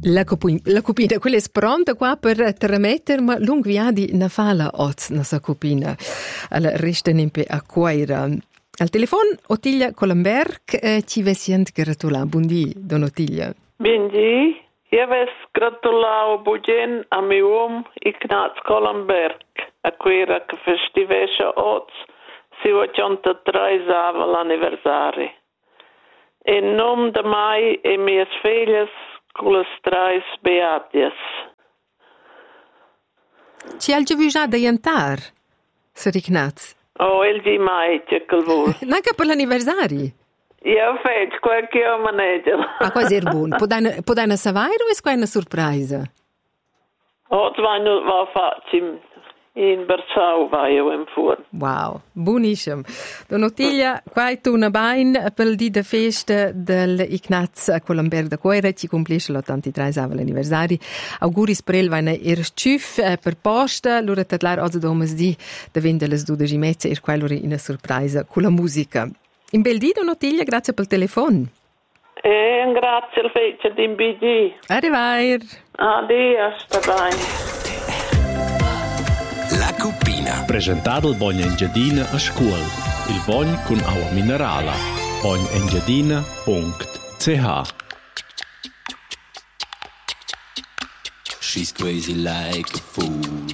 La cupina, quella è pronta qua per tramettere, ma lungo viadi ne fa la oz, la sua cupina. Alla resta nempe a cuoira. Al telefono, Ottilia Colomberg, ci vesient gratulà. Buondì, don Ottilia. Buondì, io ves gratulà bugen a mio uomo Ignaz Colomberg, a quella che festivesce oz, si 83 l'anniversario. In nome di mai e mie figlie, con le tre beatias. Ci hai già visto da jantar, Sir Ignaz? Oh, il di mai, c'è quel vuol. Anche per l'anniversario? Io faccio qualche omaneggio. Ah, quasi è buono. Può dare una savaira o è una sorpresa? Oh, va facile. In Bersau vai io in fuori. Wow, buonissimo. Don Ottilia, qua è una bain per il di festa dell'Ignaz Colomberg da Cuoira, ci complisce l'83 anniversario. Auguri sprel va in schuf per posta, l'ora tatlar oggi domes di da vende le 12:30 e quello in una sorpresa con la musica. In bel dì, Don Ottilia, grazie per il telefono. E grazie al fece di BG. Arrivair. Addio, sta bene. La Cupina. Presentato il Bogna Engiadina a scuola. Il Bogn con acqua minerale. bognengiadina.ch. She's crazy like a fool.